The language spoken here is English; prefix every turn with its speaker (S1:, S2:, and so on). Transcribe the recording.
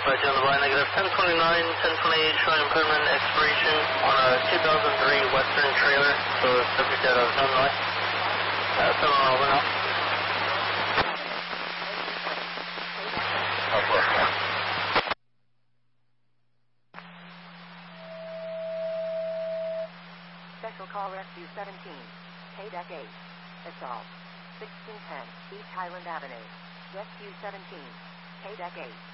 S1: Flight on the line, negative 1029, 1028, showing permanent expiration on a 2003 Western trailer, so subject out of Illinois. 7 over now.
S2: Special Call Rescue 17, KDEC 8, Assault, 1610, East Highland Avenue, Rescue 17, KDEC 8.